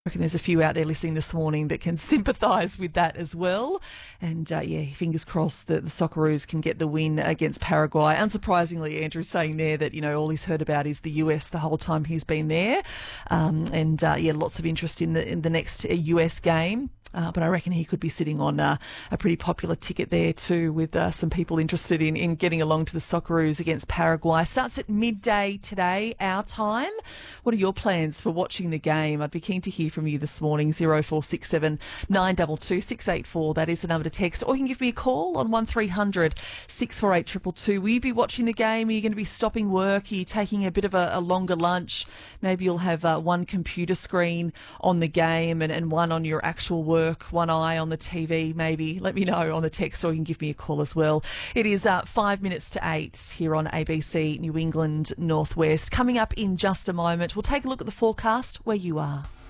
I reckon there's a few out there listening this morning that can sympathise with that as well. And, fingers crossed that the Socceroos can get the win against Paraguay. Unsurprisingly, Andrew's saying there that, all he's heard about is the US the whole time he's been there. Lots of interest in the next US game. But I reckon he could be sitting on a pretty popular ticket there too, with some people interested in getting along to the Socceroos against Paraguay. Starts at midday today, our time. What are your plans for watching the game? I'd be keen to hear from you this morning. 0467 922 684. That is the number to text. Or you can give me a call on 1300 648 222. Will you be watching the game? Are you going to be stopping work? Are you taking a bit of a longer lunch? Maybe you'll have one computer screen on the game and one on your actual work, one eye on the TV maybe. Let me know on the text, or you can give me a call as well. It is 5 minutes to 8 here on ABC New England Northwest. Coming up in just a moment, we'll take a look at the forecast where you are.